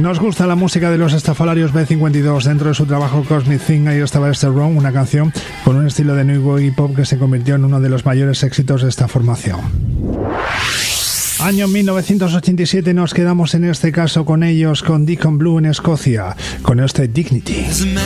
Nos gusta la música de los Estafalarios B52. Dentro de su trabajo Cosmic Thing, ahí estaba este Wrong, una canción con un estilo de New Wave Pop que se convirtió en uno de los mayores éxitos de esta formación. Año 1987, nos quedamos en este caso con ellos, con Deacon Blue en Escocia, con este Dignity.